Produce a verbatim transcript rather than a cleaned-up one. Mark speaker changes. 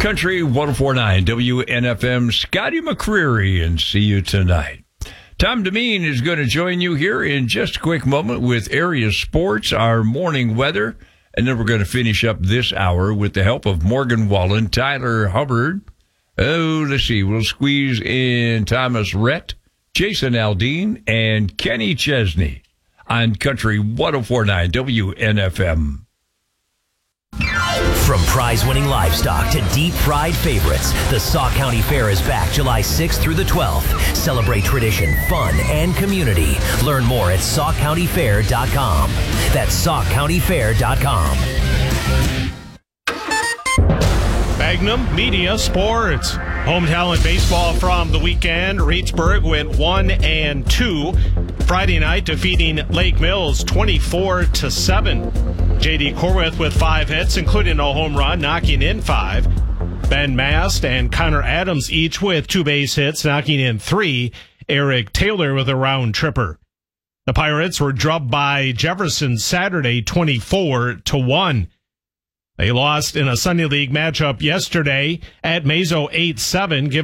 Speaker 1: Country one oh four point nine W N F M, Scotty McCreery, and see you tonight. Tom Demeen is going to join you here in just a quick moment with area sports, our morning weather, and then we're going to finish up this hour with the help of Morgan Wallen, Tyler Hubbard. Oh, let's see, we'll squeeze in Thomas Rhett, Jason Aldean, and Kenny Chesney on Country one oh four point nine W N F M.
Speaker 2: From prize-winning livestock to deep-fried favorites, the Sauk County Fair is back July sixth through the twelfth. Celebrate tradition, fun, and community. Learn more at sauk county fair dot com. That's sauk county fair dot com.
Speaker 3: Magnum Media Sports. Home talent baseball from the weekend. Reedsburg went one and two. Friday night defeating Lake Mills twenty-four to seven. J D Corwith with five hits, including a home run, knocking in five. Ben Mast and Connor Adams each with two base hits, knocking in three. Eric Taylor with a round tripper. The Pirates were drubbed by Jefferson Saturday twenty-four to one. They lost in a Sunday League matchup yesterday at Mazo eight seven.